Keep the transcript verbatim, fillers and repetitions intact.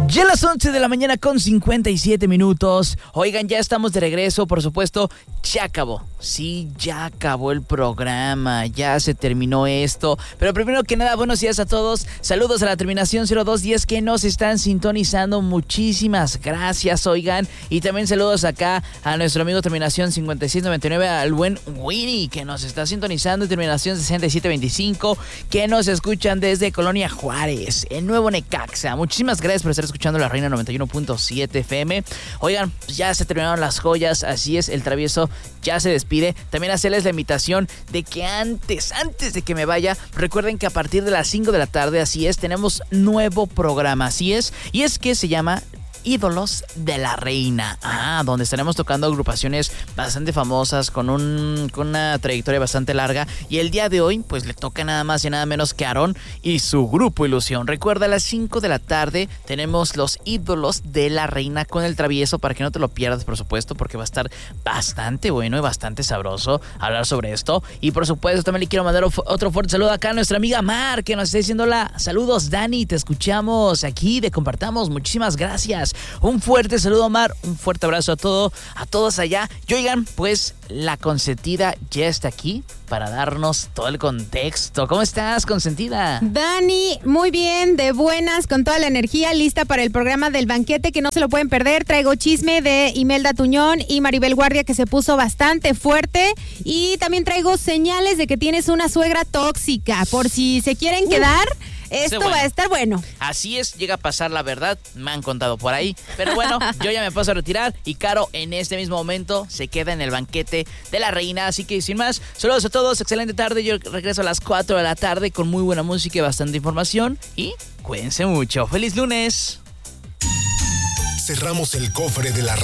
Ya a las once de la mañana con cincuenta y siete minutos. Oigan, ya estamos de regreso, por supuesto. Ya acabó. Sí, ya acabó el programa. Ya se terminó esto. Pero primero que nada, buenos días a todos. Saludos a la terminación cero dos diez que nos están sintonizando. Muchísimas gracias, oigan. Y también saludos acá a nuestro amigo terminación cincuenta y seis noventa y nueve, al buen Winnie, que nos está sintonizando. Y terminación sesenta y siete veinticinco, que nos escuchan desde Colonia Juárez, en Nuevo Necaxa. Muchísimas gracias por estar escuchando La Reina noventa y uno punto siete F M. Oigan, ya se terminaron las joyas, así es, el travieso ya se despide. También hacerles la invitación de que antes, antes de que me vaya, recuerden que a partir de las cinco de la tarde, así es, tenemos nuevo programa, así es, y es que se llama Ídolos de la Reina, ah, donde estaremos tocando agrupaciones bastante famosas con, un, con una trayectoria bastante larga. Y el día de hoy, pues le toca nada más y nada menos que Aarón y su grupo Ilusión. Recuerda, a las cinco de la tarde tenemos los Ídolos de la Reina con el travieso, para que no te lo pierdas, por supuesto, porque va a estar bastante bueno y bastante sabroso hablar sobre esto. Y por supuesto, también le quiero mandar otro fuerte saludo acá a nuestra amiga Mar, que nos está diciendo hola. Saludos, Dani, te escuchamos aquí de Compartamos. Muchísimas gracias. Un fuerte saludo, Mar, un fuerte abrazo a todo, a todos allá. Y oigan, pues la consentida ya está aquí para darnos todo el contexto. ¿Cómo estás, consentida? Dani, muy bien, de buenas, con toda la energía, lista para el programa del banquete, que no se lo pueden perder. Traigo chisme de Imelda Tuñón y Maribel Guardia, que se puso bastante fuerte. Y también traigo señales de que tienes una suegra tóxica, por si se quieren quedar. Esto bueno. va a estar bueno. Así es, llega a pasar la verdad, me han contado por ahí. Pero bueno, yo ya me paso a retirar y Caro en este mismo momento se queda en el banquete de la reina. Así que sin más, saludos a todos, excelente tarde. Yo regreso a las cuatro de la tarde con muy buena música y bastante información. Y cuídense mucho. ¡Feliz lunes! Cerramos el cofre de la